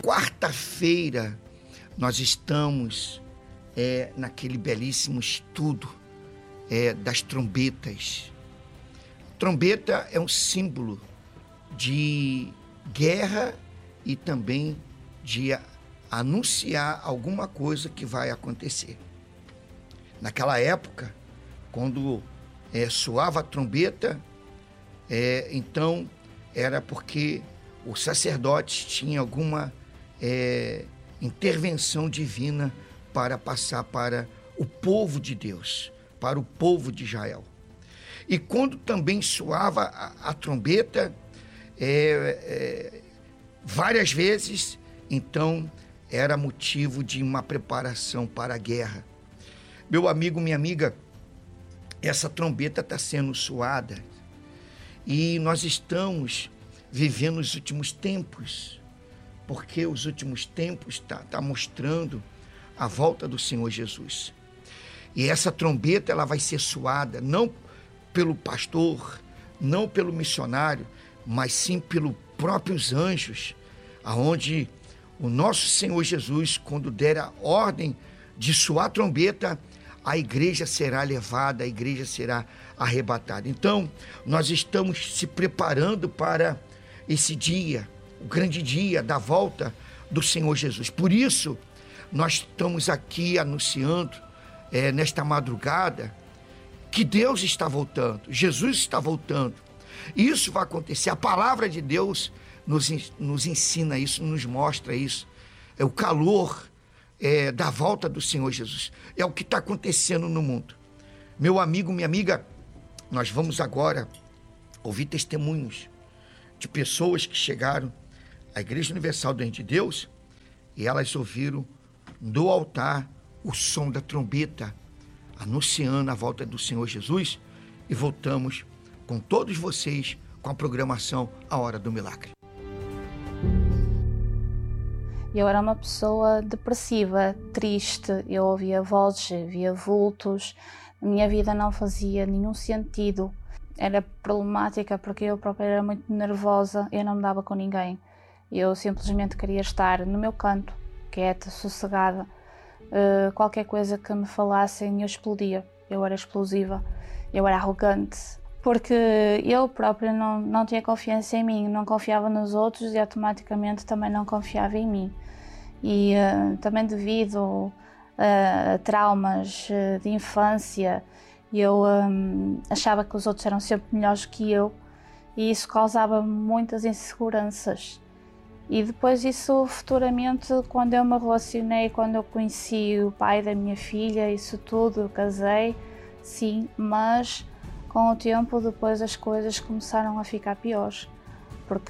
quarta-feira nós estamos naquele belíssimo estudo das trombetas. Trombeta é um símbolo de guerra e também de anunciar alguma coisa que vai acontecer. Naquela época, quando soava a trombeta, então era porque o sacerdote tinha alguma intervenção divina para passar para o povo de Deus, para o povo de Israel. E quando também soava a trombeta, várias vezes, então era motivo de uma preparação para a guerra. Meu amigo, minha amiga, essa trombeta está sendo soada e nós estamos vivendo os últimos tempos, porque os últimos tempos tá mostrando a volta do Senhor Jesus. E essa trombeta ela vai ser soada não pelo pastor, não pelo missionário, mas sim pelos próprios anjos, aonde o nosso Senhor Jesus, quando der a ordem de soar a trombeta, a igreja será levada, a igreja será arrebatada. Então, nós estamos se preparando para esse dia, o grande dia da volta do Senhor Jesus. Por isso, nós estamos aqui anunciando, nesta madrugada, que Deus está voltando, Jesus está voltando. Isso vai acontecer, a palavra de Deus nos ensina isso, nos mostra isso. É o calor da volta do Senhor Jesus. É o que está acontecendo no mundo. Meu amigo, minha amiga, nós vamos agora ouvir testemunhos de pessoas que chegaram à Igreja Universal do Reino de Deus e elas ouviram do altar o som da trombeta anunciando a volta do Senhor Jesus, e voltamos com todos vocês com a programação A Hora do Milagre. Eu era uma pessoa depressiva, triste, eu ouvia vozes, via vultos, a minha vida não fazia nenhum sentido. Era problemática porque eu própria era muito nervosa, eu não me dava com ninguém. Eu simplesmente queria estar no meu canto, quieta, sossegada. Qualquer coisa que me falassem eu explodia, eu era explosiva, eu era arrogante, porque eu própria não tinha confiança em mim, não confiava nos outros e automaticamente também não confiava em mim. E também devido a traumas de infância, eu achava que os outros eram sempre melhores que eu e isso causava muitas inseguranças. E depois isso futuramente, quando eu me relacionei, quando eu conheci o pai da minha filha, isso tudo, eu casei, sim, mas com o tempo depois as coisas começaram a ficar piores, porque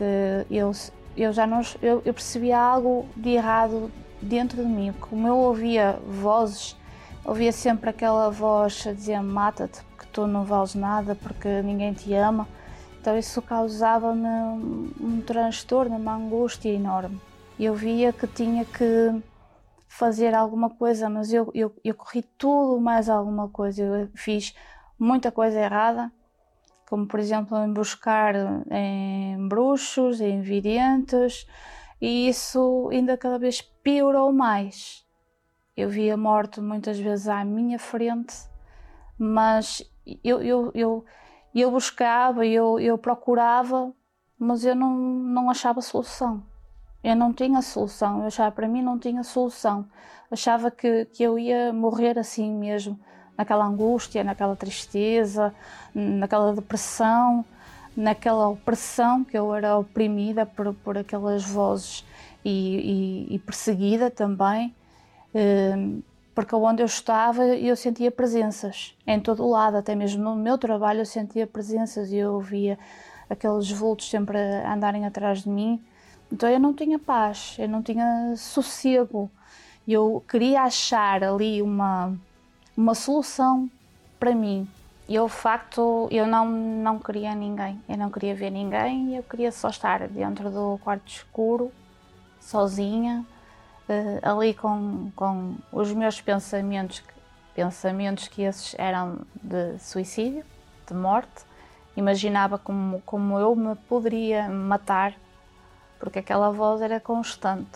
eu percebia algo de errado dentro de mim. Como eu ouvia vozes, ouvia sempre aquela voz a dizer mata-te, porque tu não vales nada, porque ninguém te ama. Então isso causava-me um transtorno, uma angústia enorme. Eu via que tinha que fazer alguma coisa, mas eu corri tudo mais alguma coisa. Eu fiz muita coisa errada, como por exemplo em buscar em bruxos, em videntes, e isso ainda cada vez piorou mais. Eu via a morte muitas vezes à minha frente, mas eu buscava, eu procurava, mas eu não achava solução. Eu não tinha solução, eu achava, para mim não tinha solução. Achava que eu ia morrer assim mesmo, naquela angústia, naquela tristeza, naquela depressão, naquela opressão, que eu era oprimida por aquelas vozes e perseguida também. Porque onde eu estava eu sentia presenças, em todo o lado, até mesmo no meu trabalho eu sentia presenças e eu ouvia aqueles vultos sempre a andarem atrás de mim. Então eu não tinha paz, eu não tinha sossego. Eu queria achar ali uma solução para mim. E de facto eu não queria ninguém, eu não queria ver ninguém, eu queria só estar dentro do quarto escuro, sozinha, ali com os meus pensamentos que esses eram de suicídio, de morte. Imaginava como eu me poderia matar, porque aquela voz era constante.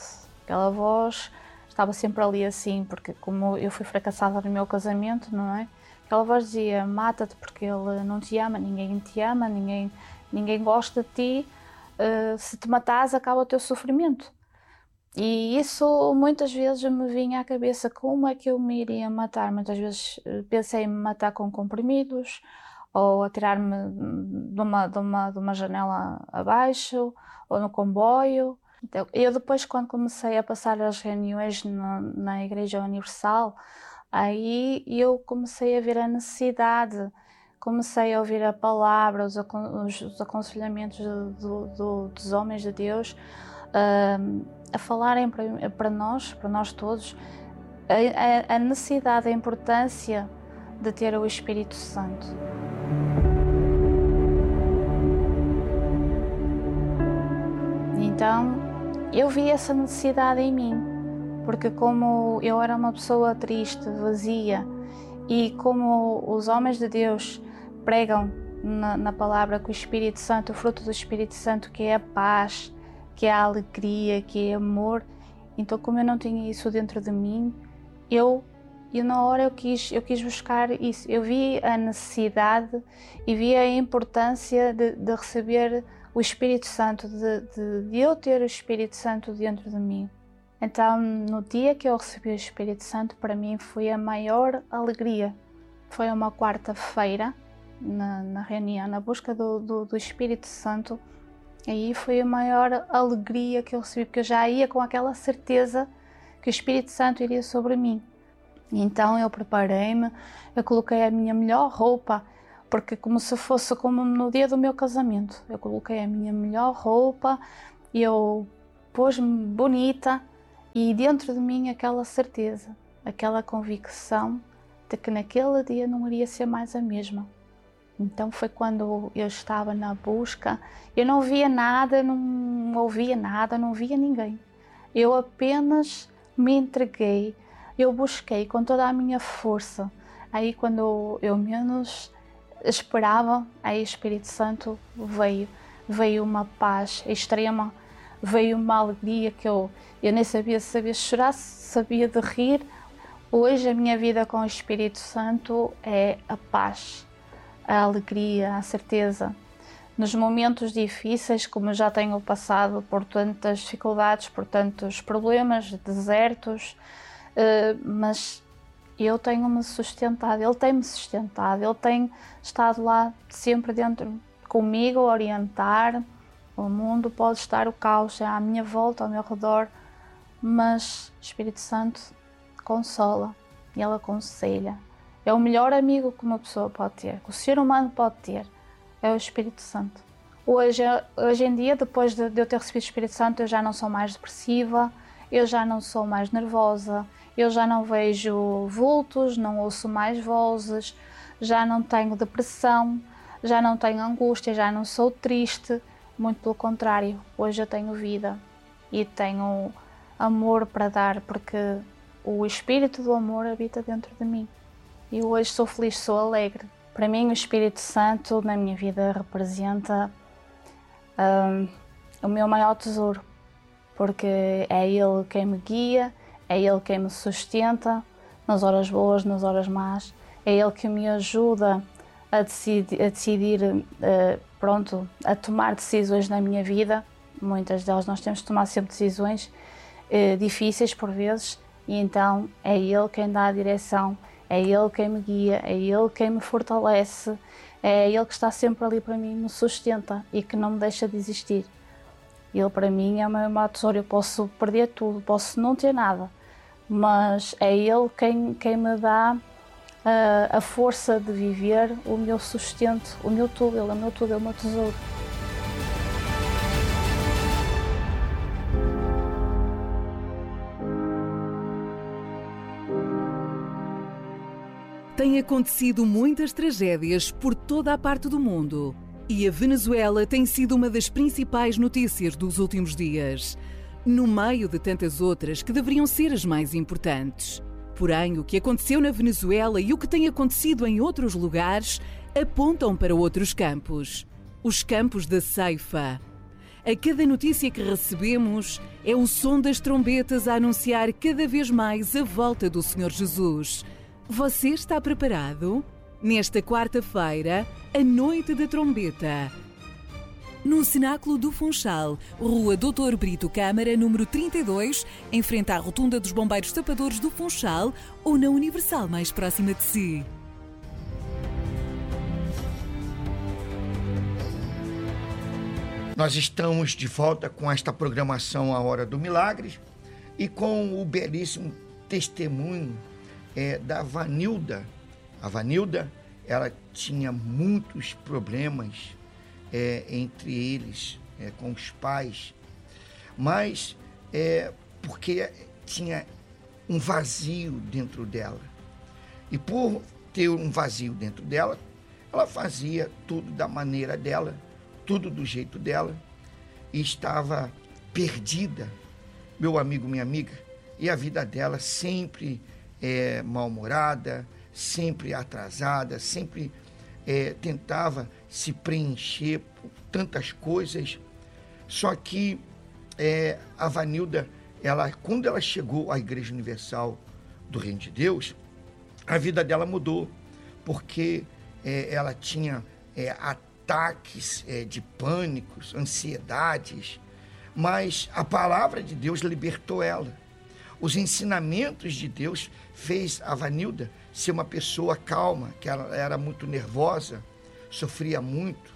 Aquela voz estava sempre ali assim, porque como eu fui fracassada no meu casamento, não é? Aquela voz dizia, mata-te porque ele não te ama, ninguém gosta de ti, se te matares acaba o teu sofrimento. E isso muitas vezes me vinha à cabeça, como é que eu me iria matar? Muitas vezes pensei em me matar com comprimidos, ou atirar-me de uma janela abaixo, ou no comboio. Então, eu depois, quando comecei a passar as reuniões na Igreja Universal, aí eu comecei a ver a necessidade, comecei a ouvir a palavra, os aconselhamentos dos homens de Deus, a falarem para nós todos, a necessidade, a importância de ter o Espírito Santo. Então, eu vi essa necessidade em mim, porque como eu era uma pessoa triste, vazia, e como os homens de Deus pregam na palavra que o Espírito Santo, o fruto do Espírito Santo, que é a paz, que é a alegria, que é amor, então como eu não tinha isso dentro de mim, eu na hora eu quis buscar isso. Eu vi a necessidade e vi a importância de receber o Espírito Santo, de eu ter o Espírito Santo dentro de mim. Então, no dia que eu recebi o Espírito Santo, para mim foi a maior alegria. Foi uma quarta-feira, na reunião, na busca do Espírito Santo. Aí foi a maior alegria que eu recebi, porque eu já ia com aquela certeza que o Espírito Santo iria sobre mim. Então eu preparei-me, eu coloquei a minha melhor roupa, porque como se fosse como no dia do meu casamento. Eu coloquei a minha melhor roupa, eu pus-me bonita e dentro de mim aquela certeza, aquela convicção de que naquele dia não iria ser mais a mesma. Então foi quando eu estava na busca, eu não via nada, não ouvia nada, não via ninguém. Eu apenas me entreguei, eu busquei com toda a minha força. Aí quando eu menos esperava, aí o Espírito Santo veio uma paz extrema, veio uma alegria que eu nem sabia se sabia chorar, se sabia de rir. Hoje a minha vida com o Espírito Santo é a paz, a alegria, a certeza. Nos momentos difíceis, como eu já tenho passado por tantas dificuldades, por tantos problemas, desertos, mas eu tenho-me sustentado, Ele tem-me sustentado, Ele tem estado lá sempre dentro comigo, a orientar. O mundo pode estar o caos à minha volta, ao meu redor, mas o Espírito Santo consola e Ele aconselha. É o melhor amigo que uma pessoa pode ter, que o ser humano pode ter, é o Espírito Santo. Hoje em dia, depois de eu ter recebido o Espírito Santo, eu já não sou mais depressiva, eu já não sou mais nervosa, eu já não vejo vultos, não ouço mais vozes, já não tenho depressão, já não tenho angústia, já não sou triste. Muito pelo contrário, hoje eu tenho vida e tenho amor para dar, porque o Espírito do amor habita dentro de mim. E hoje sou feliz, sou alegre. Para mim o Espírito Santo na minha vida representa o meu maior tesouro, porque é Ele quem me guia, é Ele quem me sustenta nas horas boas, nas horas más, é Ele que me ajuda a decidir, a tomar decisões na minha vida. Muitas delas nós temos de tomar sempre decisões difíceis por vezes, e então é Ele quem dá a direção, é Ele quem me guia, é Ele quem me fortalece, é Ele que está sempre ali para mim, me sustenta e que não me deixa desistir. Ele para mim é o meu maior tesouro. Eu posso perder tudo, posso não ter nada, mas é Ele quem me dá a força de viver, o meu sustento, o meu tudo. Ele é o meu tudo, é o meu tesouro. Têm acontecido muitas tragédias por toda a parte do mundo e a Venezuela tem sido uma das principais notícias dos últimos dias, no meio de tantas outras que deveriam ser as mais importantes. Porém, o que aconteceu na Venezuela e o que tem acontecido em outros lugares apontam para outros campos. Os campos da ceifa. A cada notícia que recebemos é o som das trombetas a anunciar cada vez mais a volta do Senhor Jesus. Você está preparado? Nesta quarta-feira, a Noite da Trombeta. No Cenáculo do Funchal, Rua Doutor Brito Câmara, número 32, em frente à Rotunda dos Bombeiros Tapadores do Funchal ou na Universal mais próxima de si. Nós estamos de volta com esta programação A Hora do Milagre e com o belíssimo testemunho da Vanilda. A Vanilda, ela tinha muitos problemas entre eles, com os pais, mas porque tinha um vazio dentro dela. E por ter um vazio dentro dela, ela fazia tudo da maneira dela, tudo do jeito dela, e estava perdida, meu amigo, minha amiga, e a vida dela sempre mal-humorada, sempre atrasada, sempre tentava se preencher por tantas coisas. Só que a Vanilda, quando ela chegou à Igreja Universal do Reino de Deus, a vida dela mudou, porque ela tinha ataques de pânicos, ansiedades, mas a palavra de Deus libertou ela. Os ensinamentos de Deus fez a Vanilda ser uma pessoa calma, que ela era muito nervosa, sofria muito,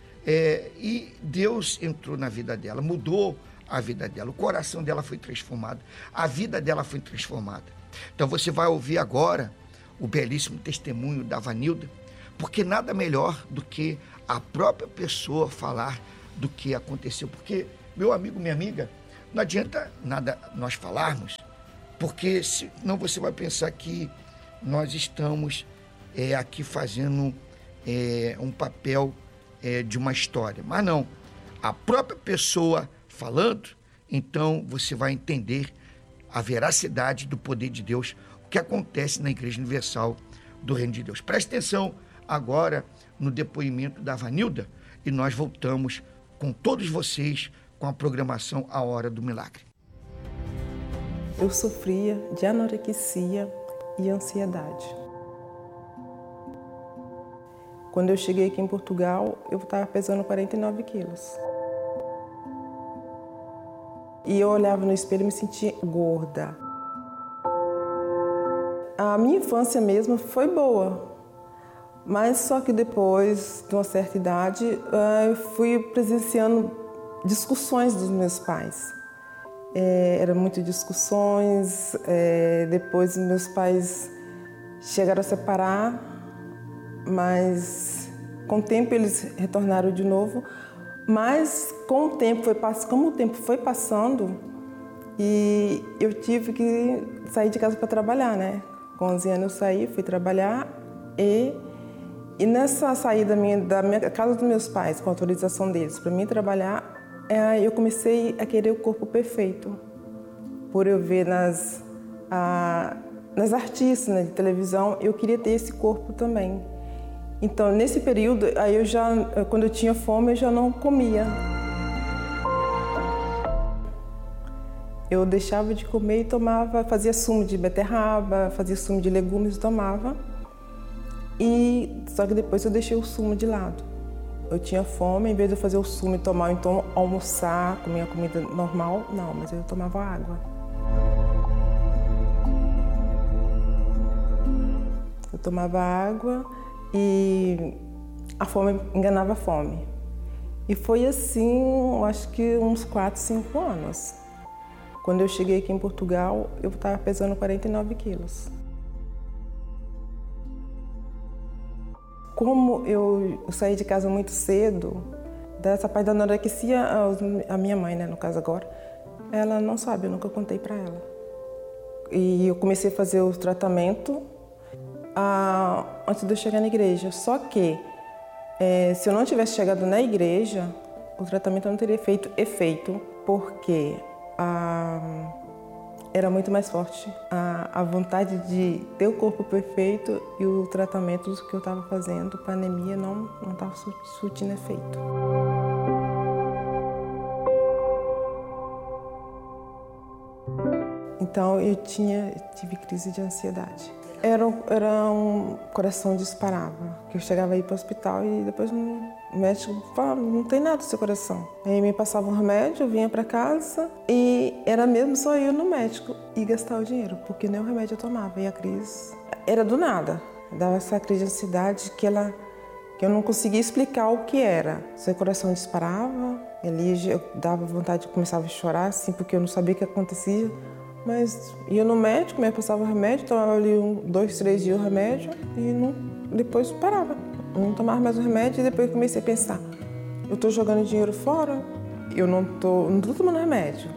e Deus entrou na vida dela, mudou a vida dela, o coração dela foi transformado, a vida dela foi transformada. Então você vai ouvir agora o belíssimo testemunho da Vanilda, porque nada melhor do que a própria pessoa falar do que aconteceu, porque, meu amigo, minha amiga, não adianta nada nós falarmos, porque senão você vai pensar que nós estamos aqui fazendo um papel de uma história. Mas não, a própria pessoa falando, então você vai entender a veracidade do poder de Deus, o que acontece na Igreja Universal do Reino de Deus. Preste atenção agora no depoimento da Vanilda e nós voltamos com todos vocês com a programação A Hora do Milagre. Eu sofria de anorexia e ansiedade. Quando eu cheguei aqui em Portugal, eu estava pesando 49 quilos. E eu olhava no espelho e me sentia gorda. A minha infância mesmo foi boa, mas só que depois de uma certa idade, eu fui presenciando discussões dos meus pais. Eram muitas discussões, depois meus pais chegaram a separar, mas com o tempo eles retornaram de novo. Mas como o tempo foi passando, e eu tive que sair de casa para trabalhar, né? Com 11 anos eu saí, fui trabalhar e nessa saída da minha casa dos meus pais, com a autorização deles para mim trabalhar, eu comecei a querer o corpo perfeito. Por eu ver nas artistas, né, de televisão, eu queria ter esse corpo também. Então, nesse período, quando eu tinha fome, eu já não comia. Eu deixava de comer e tomava, fazia sumo de beterraba, fazia sumo de legumes e tomava. Só que depois eu deixei o sumo de lado. Eu tinha fome, em vez de eu fazer o sumo e tomar, então almoçar, comer a comida normal, não, mas eu tomava água. Eu tomava água e a fome enganava a fome. E foi assim, acho que uns 4, 5 anos. Quando eu cheguei aqui em Portugal, eu estava pesando 49 quilos. Como eu saí de casa muito cedo, dessa parte da anorexia, a minha mãe, né, no caso agora, ela não sabe, eu nunca contei para ela. E eu comecei a fazer o tratamento antes de eu chegar na igreja. Só que, se eu não tivesse chegado na igreja, o tratamento não teria feito efeito, porque era muito mais forte a vontade de ter o corpo perfeito, e o tratamento que eu estava fazendo para anemia não estava surtindo efeito. Então eu tive crise de ansiedade. Era um coração disparava, que eu chegava aí para o hospital e depois o médico falava, não tem nada no seu coração. Aí me passava um remédio, eu vinha para casa e era mesmo só eu no médico e gastar o dinheiro, porque nem o remédio eu tomava. E a crise era do nada, dava essa crise de ansiedade que eu não conseguia explicar o que era. Seu coração disparava, ali eu dava vontade, começava a chorar, assim, porque eu não sabia o que acontecia. Mas ia no médico, me passava o remédio, tomava ali 2, 3 dias o remédio e depois parava. Eu não tomava mais o remédio e depois comecei a pensar, eu estou jogando dinheiro fora, eu não tô tomando remédio.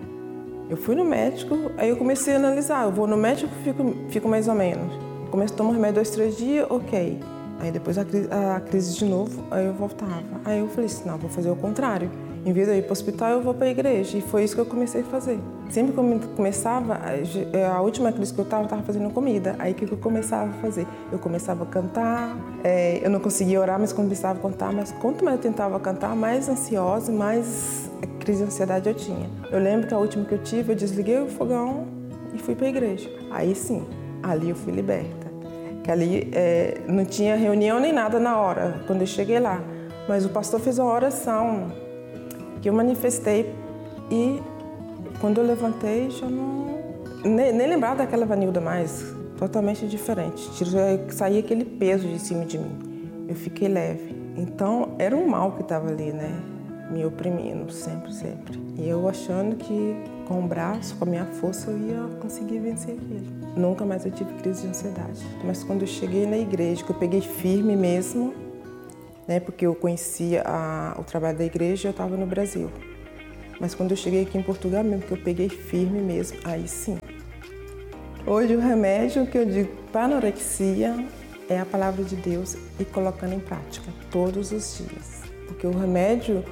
Eu fui no médico, aí eu comecei a analisar, eu vou no médico e fico mais ou menos. Começo a tomar remédio 2, 3 dias, ok. Aí depois a crise de novo, aí eu voltava. Aí eu falei assim, não, vou fazer o contrário. Em vez de eu ir para o hospital, eu vou para a igreja. E foi isso que eu comecei a fazer. Sempre que eu começava, a última crise que eu estava fazendo comida. Aí o que eu começava a fazer? Eu começava a cantar, eu não conseguia orar, mas começava a cantar. Mas quanto mais eu tentava cantar, mais ansiosa, mais crise de ansiedade eu tinha. Eu lembro que a última que eu tive, eu desliguei o fogão e fui para a igreja. Aí sim, ali eu fui liberta. Que ali não tinha reunião nem nada na hora, quando eu cheguei lá. Mas o pastor fez uma oração que eu manifestei e quando eu levantei já nem lembrava daquela Vanilda mais, totalmente diferente. Saía aquele peso de cima de mim, eu fiquei leve. Então era um mal que estava ali, né, me oprimindo sempre. E eu achando que com o braço, com a minha força eu ia conseguir vencer aquilo. Nunca mais eu tive crise de ansiedade. Mas quando eu cheguei na igreja, que eu peguei firme mesmo, né, porque eu conhecia o trabalho da igreja, eu estava no Brasil. Mas quando eu cheguei aqui em Portugal mesmo, que eu peguei firme mesmo, aí sim. Hoje o remédio que eu digo para a anorexia é a palavra de Deus e colocando em prática todos os dias. Porque o remédio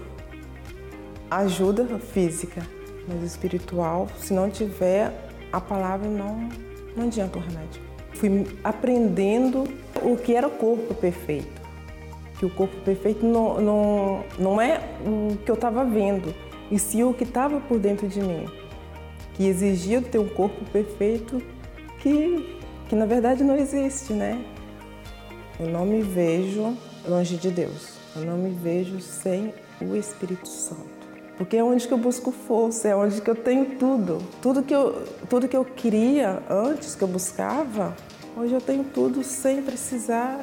ajuda a física, mas o espiritual, se não tiver a palavra, não adianta o remédio. Fui aprendendo o que era o corpo perfeito. Que o corpo perfeito não é o que eu estava vendo, e sim o que estava por dentro de mim, que exigia ter um corpo perfeito que na verdade não existe, né? Eu não me vejo longe de Deus, eu não me vejo sem o Espírito Santo, porque é onde que eu busco força, é onde que eu tenho tudo que eu queria antes, que eu buscava, hoje eu tenho tudo sem precisar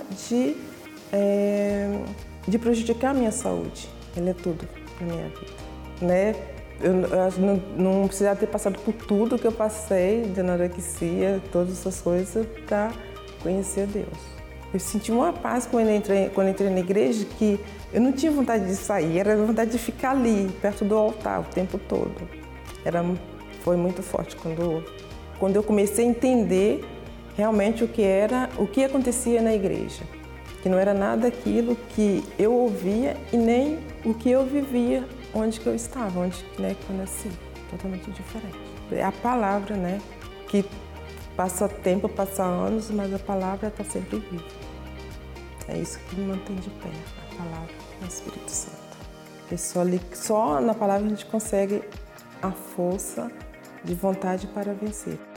de prejudicar a minha saúde. Ele é tudo na minha vida, né? Eu não precisava ter passado por tudo que eu passei de anorexia, todas essas coisas, para conhecer a Deus. Eu senti uma paz quando entrei na igreja, que eu não tinha vontade de sair, era vontade de ficar ali, perto do altar, o tempo todo. Foi muito forte quando eu comecei a entender realmente o que acontecia na igreja. Que não era nada aquilo que eu ouvia e nem o que eu vivia onde que eu estava, onde, né, que eu nasci. Totalmente diferente. É a palavra, né, que passa tempo, passa anos, mas a palavra está sempre viva. É isso que me mantém de pé, a palavra do Espírito Santo. Porque só na palavra a gente consegue a força de vontade para vencer.